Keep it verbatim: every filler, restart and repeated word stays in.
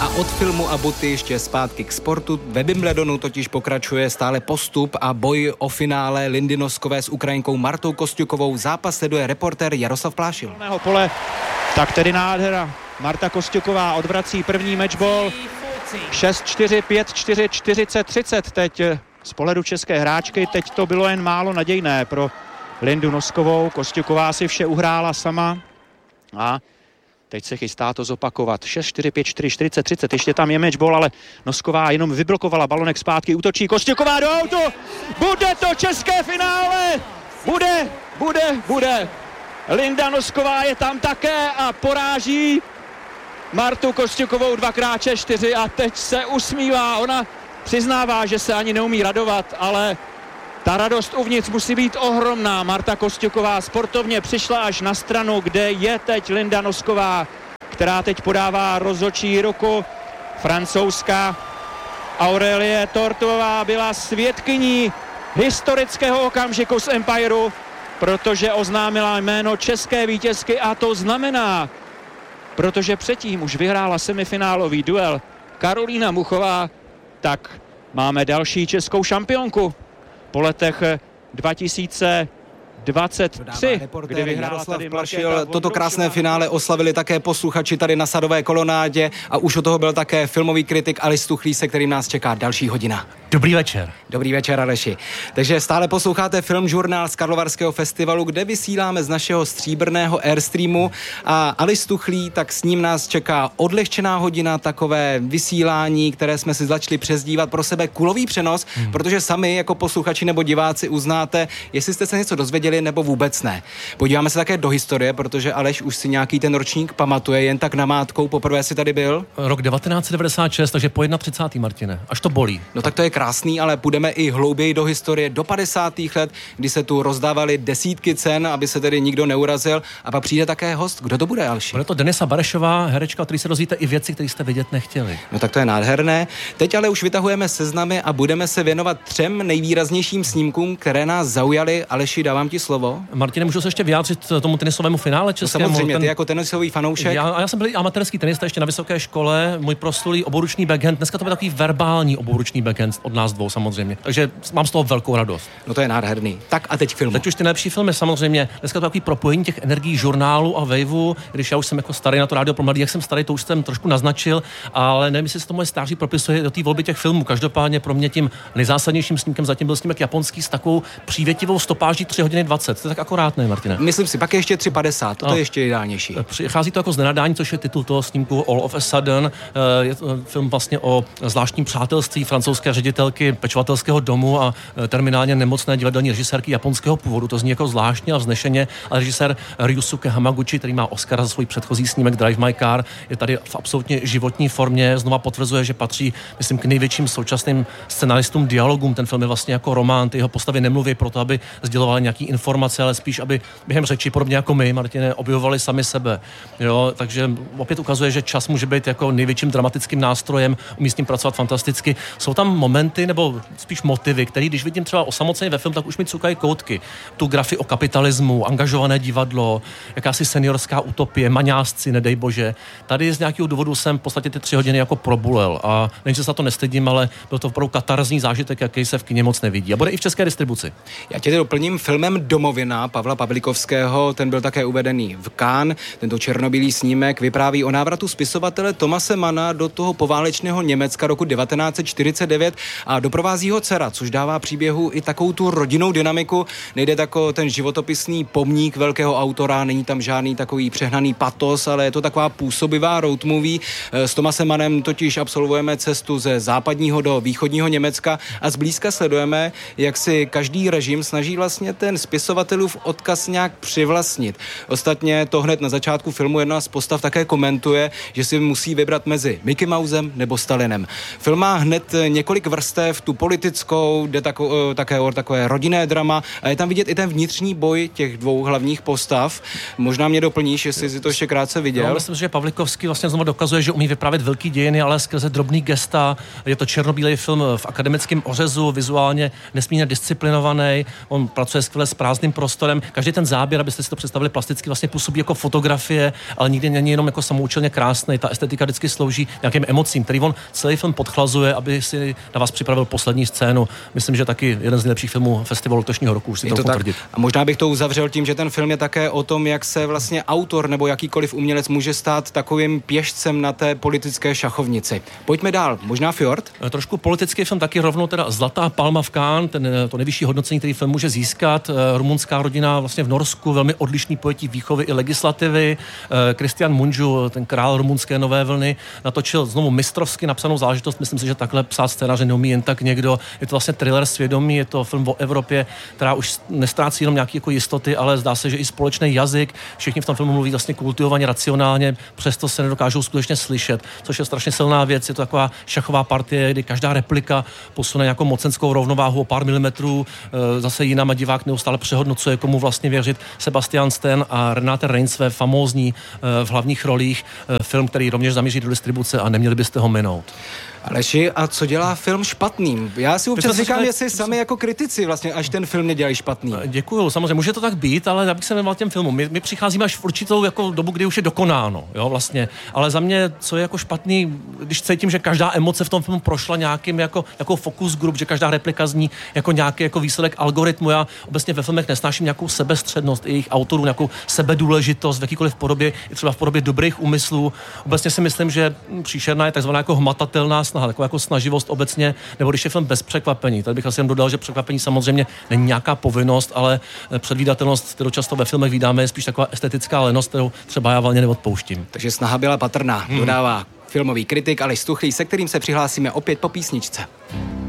A od filmu a boty ještě zpátky k sportu. Ve Wimbledonu totiž pokračuje stále postup a boj o finále Lindy Noskové s Ukrajinkou Martou Kosťukovou. Zápas sleduje reportér Jaroslav Plášil. Pole, tak tedy nádhera. Marta Kosťuková odvrací první matchball. šest čtyři, pět čtyři, čtyřicet třicet teď z pohledu české hráčky. Teď to bylo jen málo nadějné pro Lindu Noskovou. Kosťuková si vše uhrála sama a teď se chystá to zopakovat. šest čtyři, pět čtyři, čtyřicet třicet. Ještě tam je matchball, ale Nosková jenom vyblokovala balonek zpátky. Útočí Kosťuková do autu. Bude to české finále. Bude, bude, bude. Linda Nosková je tam také a poráží Martu Kosťukovou dvakrát šest čtyři a teď se usmívá. Ona přiznává, že se ani neumí radovat, ale ta radost uvnitř musí být ohromná. Marta Kosťuková sportovně přišla až na stranu, kde je teď Linda Nosková, která teď podává rozhodčí ruku. Francouzská Aurelie Tortová byla svědkyní historického okamžiku z Empireu, protože oznámila jméno české vítězky a to znamená, protože předtím už vyhrála semifinálový duel Karolína Muchová, tak máme další českou šampionku po letech dva tisíce dvacet tři, kdy vyhrála tady Plášil. Toto krásné finále oslavili také posluchači tady na Sadové kolonádě a už u toho byl také filmový kritik Aleš Stuchlý, se kterým nás čeká další hodina. Dobrý večer. Dobrý večer, Aleši. Takže stále posloucháte Film žurnál z Karlovarského festivalu, kde vysíláme z našeho stříbrného Airstreamu a Aleš Stuchlý, tak s ním nás čeká odlehčená hodina, takové vysílání, které jsme si začali přezdívat pro sebe kulový přenos, hmm. protože sami jako posluchači nebo diváci uznáte, jestli jste se něco dozvěděli nebo vůbec ne. Podíváme se také do historie, protože Aleš už si nějaký ten ročník pamatuje, jen tak namátkou, poprvé si tady byl. Rok devatenáct set devadesát šest, takže po třicátém prvním Martine, až to bolí. No tak to je krásný, ale půjdeme i hlouběji do historie, do padesátých let, kdy se tu rozdávaly desítky cen, aby se tedy nikdo neurazil, a pak přijde také host. Kdo to bude, Alši? Bude to Denisa Barešová, herečka, o který se dozvíte i věci, které jste vidět nechtěli. No tak to je nádherné. Teď ale už vytahujeme seznamy a budeme se věnovat třem nejvýraznějším snímkům, které nás zaujaly. Aleši, dávám ti slovo. Martine, můžu se ještě vyjádřit tomu tenisovému finále českému? No samozřejmě, ten... ty jako tenisový fanoušek. Já, a já jsem byl amatérský tenista ještě na vysoké škole, můj proslulý obouruční backhand. Dneska to bude takový verbální obouruční backhand od nás dvou samozřejmě. Takže mám z toho velkou radost. No to je nádherný. Tak a teď film. Teď už ty nejlepší filmy samozřejmě. Dneska to takový propojení těch energií žurnálu a vejvu, když já už jsem jako starý na to rádio pro mladý, jak jsem starý, to už jsem trošku naznačil, ale nevím, jestli se to moje stáří propisuje do té volby těch filmů. Každopádně pro mě tím nejzásadnějším snímkem zatím byl snímek japonský s takovou přívětivou stopáží tři hodiny dvacet. To je tak akorát, ne, Martine? Myslím si, pak je ještě tři padesát, to no. je ještě ideálnější. Přichází to jako znenadání, což je titul toho snímku All of a Sudden. Je to film vlastně o zvláštním přátelství francouzské ředitelky pečovatelského domu a terminálně nemocné divadelní režisérky japonského původu. To zní jako zvláštně a vznešeně, ale režisér Ryusuke Hamaguchi, který má Oscara za svůj předchozí snímek Drive My Car, je tady v absolutně životní formě, znova potvrzuje, že patří, myslím, k největším současným scenaristům dialogům. Ten film je vlastně jako román, ty jeho postavy nemluví proto, aby sdělovali nějaký informace, ale spíš, aby během řeči, podobně jako my, Martine, objevovali sami sebe. Jo, takže opět ukazuje, že čas může být jako největším dramatickým nástrojem, umí s tím pracovat fantasticky. Jsou tam momenty nebo spíš motivy, které, když vidím třeba osamoceně ve filmu, tak už mi cukají koutky. Tu grafii o kapitalismu, angažované divadlo, jakási seniorská utopie, maňásci, nedej bože. Tady z nějakého důvodu jsem v podstatě ty tři hodiny jako probulel a než se za to nestydím, ale byl to opravdu katarzní zážitek, jaký se v kině moc nevidí. A bude i v české distribuci. Já tě doplním filmem Domovina Pavla Pavlikovského, ten byl také uvedený v Cannes. Tento černobílý snímek vypráví o návratu spisovatele Thomase Manna do toho poválečného Německa roku devatenáct set čtyřicet devět a doprovází ho dcera, což dává příběhu i takovou tu rodinnou dynamiku. Nejde tako ten životopisný pomník velkého autora, není tam žádný takový přehnaný patos, ale je to taková působivá road movie. S Thomasem Mannem totiž absolvujeme cestu ze západního do východního Německa a zblízka sledujeme, jak si každý režim snaží vlastně ten spisovatelův odkaz nějak přivlastnit. Ostatně to hned na začátku filmu jedna z postav také komentuje, že si musí vybrat mezi Mickey Mousem nebo Stalinem. Film má hned několik vrstev vrstev, tu politickou, jde tako, také o takové rodinné drama a je tam vidět i ten vnitřní boj těch dvou hlavních postav. Možná mě doplníš, jestli jsi to ještě krátce viděl. No, myslím, že Pavlikovský vlastně znovu dokazuje, že umí vyprávět velký dějiny, ale skrze drobný gesta. Je to černobílý film v akademickém ořezu, vizuálně nesmírně disciplinovaný. On pracuje skvěle s prázdným prostorem. Každý ten záběr, abyste si to představili plasticky, vlastně působí jako fotografie, ale nikdy není jenom jako samoučelně krásný. Ta estetika vždycky slouží nějakým emocím, který on celý film podchlazuje, aby si na vás připravil poslední scénu. Myslím, že taky jeden z nejlepších filmů festivalu letošního roku, už si to potvrdit. A možná bych to uzavřel tím, že ten film je také o tom, jak se vlastně autor nebo jakýkoliv umělec může stát takovým pěšcem na té politické šachovnici. Pojďme dál. Možná Fjord? Trošku politický film, taky rovnou teda Zlatá palma v Cannes, ten, to nejvyšší hodnocení, který film může získat. Rumunská rodina vlastně v Norsku, velmi odlišný pojetí výchovy i legislativy. Kristian Mungiu, ten král rumunské nové vlny, natočil znovu mistrovsky napsanou záležitost. Myslím si, že takhle psát scénáře neumí jen tak někdo. Je to vlastně thriller svědomí, je to film o Evropě, která už nestrácí jenom nějaké jako jistoty, ale zdá se, že i společný jazyk. Všichni v tom filmu mluví vlastně kultivovaně, racionálně, přesto se nedokážou skutečně slyšet, což je strašně silná věc. Je to taková šachová partie, kdy každá replika posune nějakou mocenskou rovnováhu o pár milimetrů, zase jiná a divák neustále přehodnocuje, komu vlastně věřit. Sebastian Stan a Renate Reinsve, famózní v hlavních rolích, film, který rovněž zamíří do distribuce a neměli byste ho minout. Aleši, a co dělá film špatným? Já si občas říkám, říkali, jestli sami jako kritici vlastně až ten film nedělají špatný. Děkuju, samozřejmě, může to tak být, ale já bych se věnoval těm filmům. My, my přicházíme až v určitou jako dobu, kdy už je dokonáno, jo, vlastně. Ale za mě, co je jako špatný, když cítím, že každá emoce v tom filmu prošla nějakým jako, jako focus group, že každá replika zní jako nějaký jako výsledek algoritmu. Já obecně ve filmech nesnáším nějakou sebestřednost jejich autorů, nějakou sebedůležitost v jakýkoliv podobě, i třeba v podobě dobrých úmyslů. Obecně si myslím, že příšerná je takzvaná jako hmatatelná snaha, taková jako snaživost obecně, nebo když je film bez překvapení. Tady bych asi jen dodal, že překvapení samozřejmě není nějaká povinnost, ale předvídatelnost, kterou často ve filmech vídáme, je spíš taková estetická lenost, kterou třeba já valně neodpouštím. Takže snaha byla patrná, hmm. dodává filmový kritik Aleš Stuchlý, se kterým se přihlásíme opět po písničce.